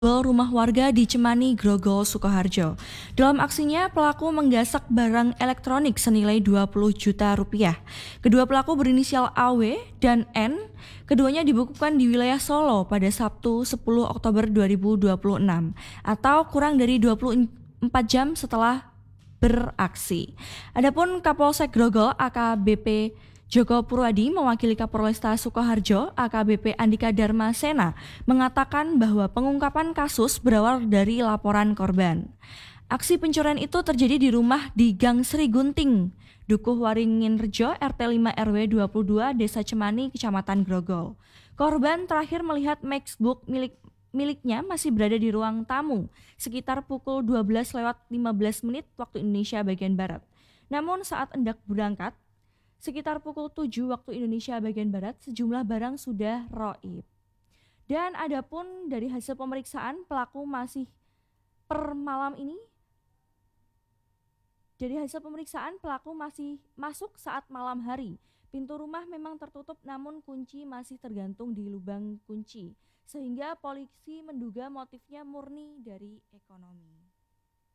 Rumah warga di Cemani, Grogol, Sukoharjo. Dalam aksinya, pelaku menggasak barang elektronik senilai 20 juta rupiah. Kedua pelaku berinisial AW dan N. Keduanya dibukukan di wilayah Solo pada Sabtu 10 Oktober 2026 atau kurang dari 24 jam setelah beraksi. Adapun Kapolsek Grogol AKBP Joko Purwadi mewakili Kapolresta Sukoharjo AKBP Andika Dharma Sena mengatakan bahwa pengungkapan kasus berawal dari laporan korban. Aksi pencurian itu terjadi di rumah di Gang Sri Gunting, Dukuh Waringin Rejo, RT 5 RW 22, Desa Cemani, Kecamatan Grogol. Korban terakhir melihat MacBook miliknya masih berada di ruang tamu sekitar pukul 12:15 waktu Indonesia bagian Barat. Namun saat hendak berangkat, sekitar pukul 7 waktu Indonesia bagian Barat, sejumlah barang sudah roib. Dan adapun dari hasil pemeriksaan pelaku masih per malam ini, dari hasil pemeriksaan pelaku masih masuk saat malam hari. Pintu rumah memang tertutup namun kunci masih tergantung di lubang kunci. Sehingga polisi menduga motifnya murni dari ekonomi.